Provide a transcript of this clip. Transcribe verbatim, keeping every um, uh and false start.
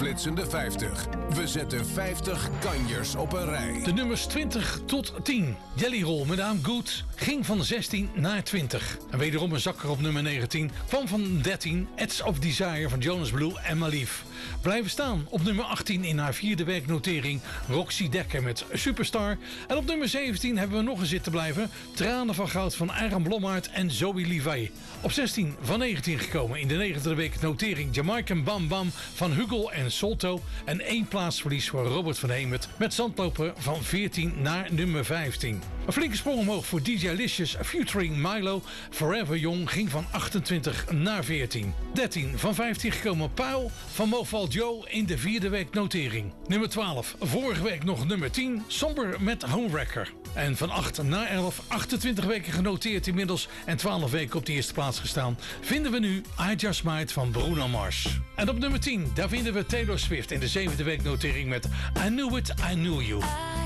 flitsende vijftig. We zetten vijftig kanjers op een rij. De nummers twintig tot tien. Jelly Roll met I'm Good ging van zestien naar twintig. En wederom een zakker op nummer negentien kwam van dertien. Edge of Desire van Jonas Blue en Malif. Blijven staan op nummer achttien in haar vierde weeknotering Roxy Dekker met Superstar. En op nummer zeventien hebben we nog eens zitten blijven. Tranen van goud van Aaron Blommaert en Zoe Levi. Op zestien van negentien gekomen in de negende week notering Jamaican Bam Bam van Hugo en Solto. En één plaatsverlies voor Robert van Hemert met Zandloper van veertien naar nummer vijftien. Een flinke sprong omhoog voor D J Licious featuring Milo. Forever Young ging van achtentwintig naar veertien. dertien van vijftien gekomen Paul van Mofal Joe in de vierde week notering. Nummer twaalf, vorige week nog nummer tien, Somber met Homewrecker. En van acht naar elf, achtentwintig weken genoteerd inmiddels en twaalf weken op de eerste plaats gestaan, vinden we nu I Just Might van Bruno Mars. En op nummer tien, daar vinden we Taylor Swift in de zevende week notering met I Knew It, I Knew You.